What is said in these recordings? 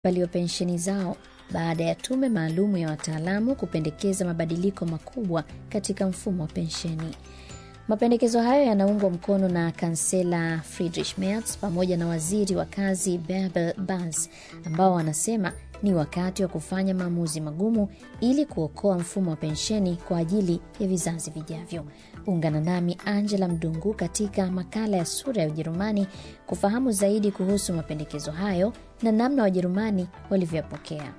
walio pensheni zao baada ya tume maalumu ya wataalamu kupendekeza mabadiliko makubwa katika mfumo wa pensheni. Mapendekezo hayo yanaungwa mkono na kansela Friedrich Merz pamoja na waziri wa kazi Bärbel Bas, ambao wanasema ni wakati wa kufanya maamuzi magumu ili kuokoa mfumo wa pensheni kwa ajili ya vizazi vijavyo. Ungana nami Angela Mdungu katika makala ya Sura ya Ujerumani kufahamu zaidi kuhusu mapendekezo hayo na namna Wajerumani walivyopokea.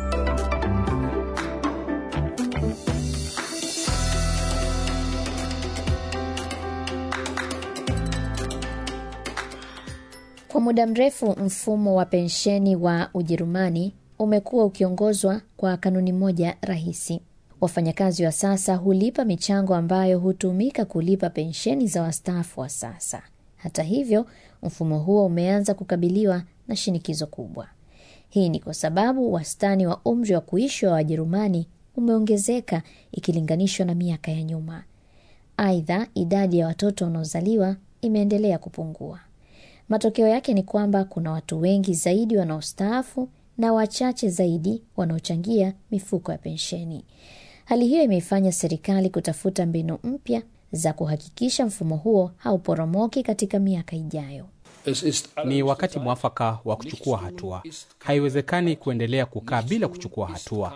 Kwa muda mrefu mfumo wa pensheni wa Ujerumani umekuwa ukiongozwa kwa kanuni moja rahisi. Wafanyakazi wa sasa hulipa michango ambayo hutumika kulipa pensheni za wastaafu wa sasa. Hata hivyo, mfumo huo umeanza kukabiliwa na shinikizo kubwa. Hii ni kwa sababu wastani wa umri wa kuishi wa Wajerumani umeongezeka ikilinganishwa na miaka ya nyuma. Aidha, idadi ya watoto wanaozaliwa imeendelea kupungua. Matokeo yake ni kwamba kuna watu wengi zaidi wanaostaafu na wachache zaidi wanaochangia mifuko ya pensheni. Hali hiyo imeifanya serikali kutafuta mbinu mpya za kuhakikisha mfumo huo hauporomoki katika miaka ijayo. Ni wakati mwafaka wa kuchukua hatua. Haiwezekani kuendelea kukaa bila kuchukua hatua.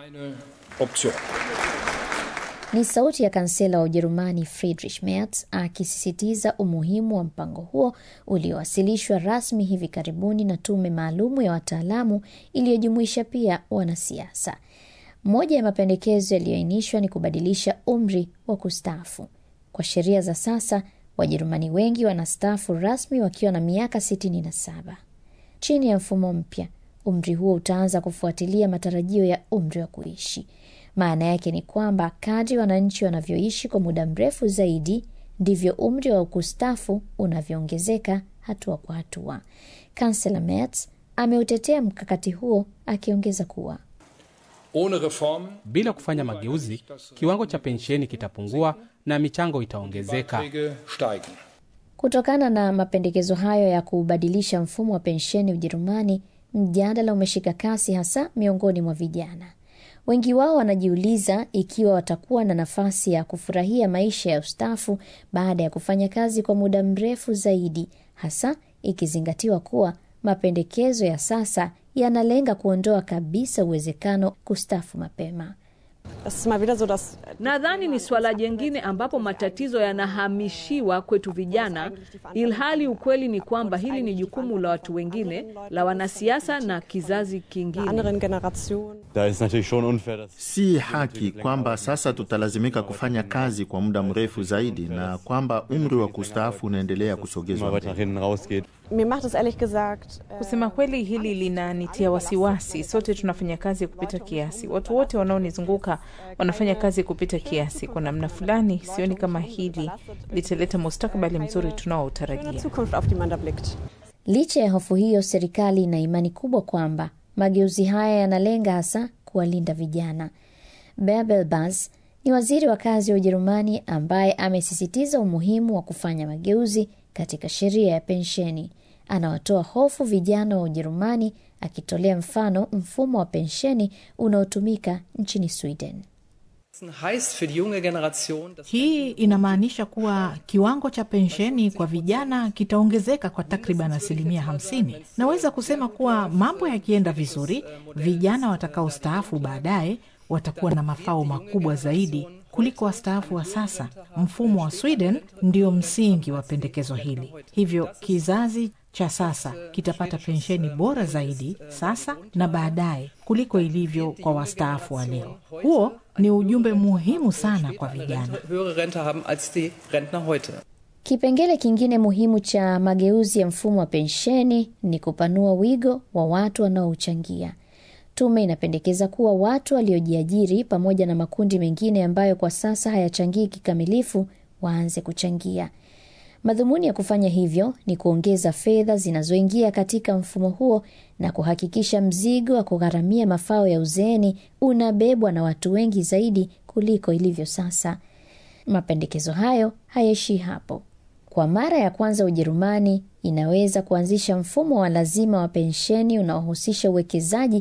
Ni sauti ya kansela wa Ujerumani Friedrich Merz akisisitiza umuhimu wa mpango huo uliowasilishwa rasmi hivi karibuni na tume maalumu ya wataalamu iliyojumuisha pia wanasiasa. Moja ya mapendekezo yaliyoainishwa ni kubadilisha umri wa kustaafu. Kwa sheria za sasa, Wajerumani wengi wanastaafu rasmi wakiwa na miaka 67. Chini ya mfumo mpya, umri huo utaanza kufuatilia matarajio ya umri wa kuishi. Maana yake ni kwamba kadri wananchi wanavyoishi kwa muda mrefu zaidi, ndivyo umri wa kustaafu unavyoongezeka hatua kwa hatua. Kansela Merz ameutetea mkakati huo akiongeza kuwa bila kufanya mageuzi, kiwango cha pensheni kitapungua na michango itaongezeka. Kutokana na mapendekezo hayo ya kubadilisha mfumo wa pensheni Ujerumani, mjadala umeshika kasi hasa miongoni mwa vijana. Wengi wao wanajiuliza ikiwa watakuwa na nafasi ya kufurahia maisha ya ustaafu baada ya kufanya kazi kwa muda mrefu zaidi, hasa ikizingatiwa kuwa mapendekezo ya sasa yanalenga kuondoa kabisa uwezekano kustaafu mapema. Nadhani ni swala jingine ambapo matatizo yanahamishiwa kwetu vijana, ilhali ukweli ni kwamba hili ni jukumu la watu wengine, la wanasiasa na kizazi kingine. Si haki kwamba sasa tutalazimika kufanya kazi kwa muda mrefu zaidi na kwamba umri wa kustaafu unaendelea kusogezwa. Kusema kweli, hili linanitia wasiwasi. Sote tunafanya kazi kupita kiasi. Watu wote wanaonizunguka wanafanya kazi kupita kiasi. Kwa namna fulani, sioni kama hili litaleta mustakabali mzuri tunaotarajia. Licha ya hofu hiyo, serikali ina imani kubwa kwamba mageuzi haya yanalenga hasa kuwalinda vijana. Bärbel Bas ni waziri wa kazi wa Ujerumani ambaye amesisitiza umuhimu wa kufanya mageuzi katika sheria ya pensheni. Anawatoa hofu vijana wa Ujerumani akitolea mfano mfumo wa pensheni unaotumika nchini Sweden. Hii inamaanisha kuwa kiwango cha pensheni kwa vijana kitaongezeka kwa takriban 50%. Naweza kusema kuwa mambo yakienda vizuri, vijana watakaostaafu baadaye watakuwa na mafao makubwa zaidi kuliko wastaafu wa sasa. Mfumo wa Sweden ndio msingi wa pendekezo hili. Hivyo kizazi cha sasa kitapata pensheni bora zaidi sasa na baadaye kuliko ilivyo kwa wastaafu wa leo. Huo ni ujumbe muhimu sana kwa vijana. Kipengele kingine muhimu cha mageuzi ya mfumo wa pensheni ni kupanua wigo wa watu wanaouchangia. Tume inapendekeza kuwa watu waliojiajiri pamoja na makundi mengine ambayo kwa sasa hayachangii kikamilifu waanze kuchangia. Madhumuni ya kufanya hivyo ni kuongeza fedha zinazoingia katika mfumo huo na kuhakikisha mzigo wa kugharamia mafao ya uzeeni unabebwa na watu wengi zaidi kuliko ilivyo sasa. Mapendekezo hayo hayaishii hapo. Kwa mara ya kwanza Ujerumani inaweza kuanzisha mfumo wa lazima wa pensheni unaohusisha uwekezaji